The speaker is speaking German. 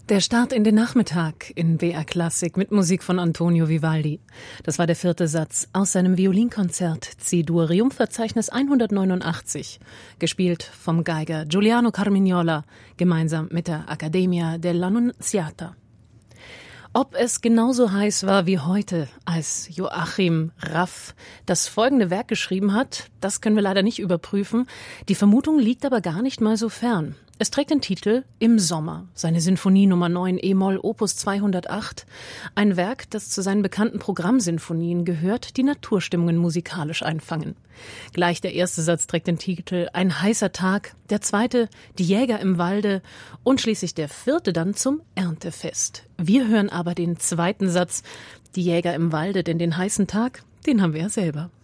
Der Start in den Nachmittag in BR Klassik mit Musik von Antonio Vivaldi. Das war der 4. Satz aus seinem Violinkonzert C-Dur Verzeichnis 189, gespielt vom Geiger Giuliano Carmignola gemeinsam mit der Accademia dell'Annunziata. Ob es genauso heiß war wie heute, als Joachim Raff das folgende Werk geschrieben hat, das können wir leider nicht überprüfen. Die Vermutung liegt aber gar nicht mal so fern. Es trägt den Titel Im Sommer, seine Sinfonie Nummer 9 E-Moll Opus 208, ein Werk, das zu seinen bekannten Programmsinfonien gehört, die Naturstimmungen musikalisch einfangen. Gleich der erste Satz trägt den Titel Ein heißer Tag, der zweite Die Jäger im Walde und schließlich der 4. dann zum Erntefest. Wir hören aber den zweiten Satz, Die Jäger im Walde, denn den heißen Tag, den haben wir ja selber.